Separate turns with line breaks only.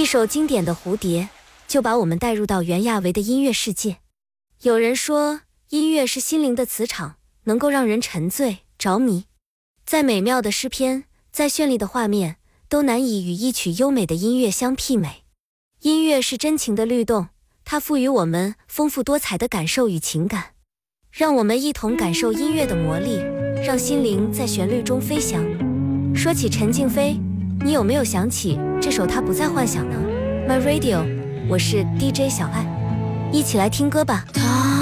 首经典的《蝴蝶》就把我们带入到袁娅维的音乐世界。有人说，音乐是心灵的磁场，能够让人沉醉着迷。再美妙的诗篇，再绚丽的画面，都难以与一曲优美的音乐相媲美。音乐是真情的律动，它赋予我们丰富多彩的感受与情感。让我们一同感受音乐的魔力，让心灵在旋律中飞翔。说起陈静飞，你有没有想起这首《他不再幻想》呢？ My Radio， 我是 DJ 小爱，一起来听歌吧。